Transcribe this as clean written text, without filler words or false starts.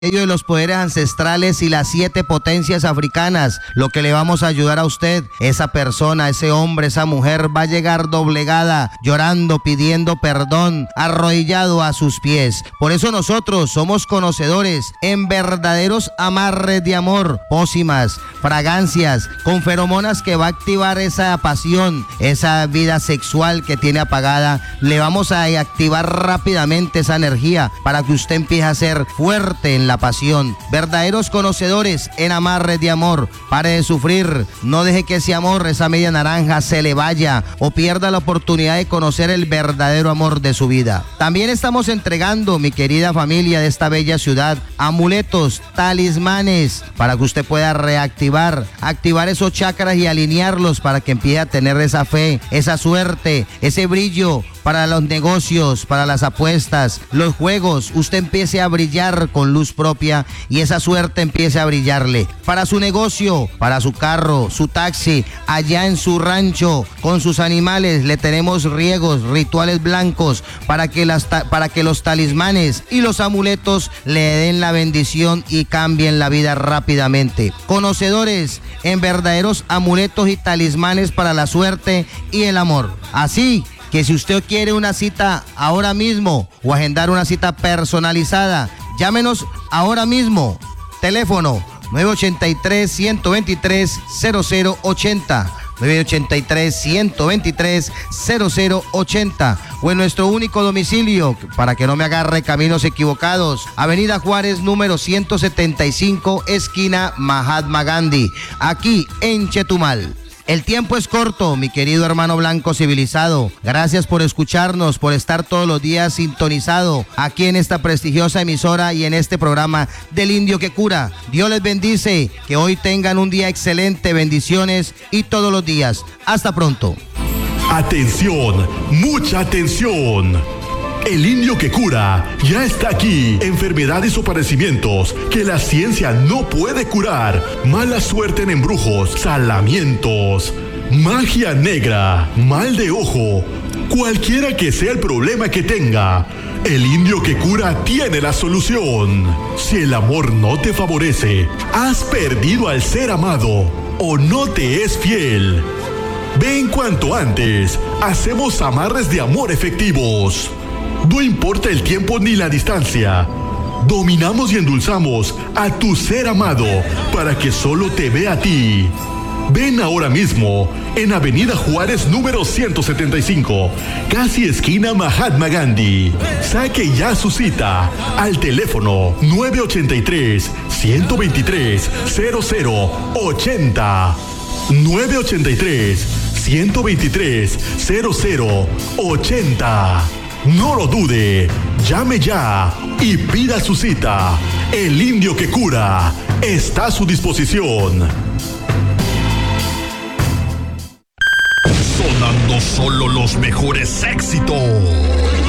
de los poderes ancestrales y las 7 potencias africanas, lo que le vamos a ayudar a usted, esa persona, ese hombre, esa mujer va a llegar doblegada, llorando, pidiendo perdón, arrodillado a sus pies. Por eso nosotros somos conocedores en verdaderos amarres de amor, pócimas, fragancias, con feromonas que va a activar esa pasión, esa vida sexual que tiene apagada. Le vamos a activar rápidamente esa energía para que usted empiece a ser fuerte en la pasión. Verdaderos conocedores en amarres de amor. Pare de sufrir, no deje que ese amor, esa media naranja, se le vaya o pierda la oportunidad de conocer el verdadero amor de su vida. También estamos entregando, mi querida familia de esta bella ciudad, amuletos, talismanes, para que usted pueda activar esos chakras y alinearlos para que empiece a tener esa fe, esa suerte, ese brillo para los negocios, para las apuestas, los juegos. Usted empiece a brillar con luz propia y esa suerte empiece a brillarle. Para su negocio, para su carro, su taxi, allá en su rancho, con sus animales, le tenemos riegos, rituales blancos para que los talismanes y los amuletos le den la bendición y cambien la vida rápidamente. Conocedores en verdaderos amuletos y talismanes para la suerte y el amor. Así que si usted quiere una cita ahora mismo o agendar una cita personalizada, llámenos ahora mismo. Teléfono 983-123-0080. 983-123-0080 o en nuestro único domicilio, para que no me agarre caminos equivocados, Avenida Juárez número 175, esquina Mahatma Gandhi, aquí en Chetumal. El tiempo es corto, mi querido hermano blanco civilizado. Gracias por escucharnos, por estar todos los días sintonizado aquí en esta prestigiosa emisora y en este programa del Indio que Cura. Dios les bendice, que hoy tengan un día excelente, bendiciones y todos los días. Hasta pronto. Atención, mucha atención. El Indio que Cura ya está aquí. Enfermedades o padecimientos que la ciencia no puede curar. Mala suerte en embrujos, salamientos, magia negra, mal de ojo. Cualquiera que sea el problema que tenga, el Indio que Cura tiene la solución. Si el amor no te favorece, has perdido al ser amado o no te es fiel, ven cuanto antes. Hacemos amarres de amor efectivos. No importa el tiempo ni la distancia. Dominamos y endulzamos a tu ser amado para que solo te vea a ti. Ven ahora mismo en Avenida Juárez número 175, casi esquina Mahatma Gandhi. Saque ya su cita al teléfono 983-123-0080. 983-123-0080. No lo dude, llame ya y pida su cita. El Indio que Cura está a su disposición. Sonando solo los mejores éxitos.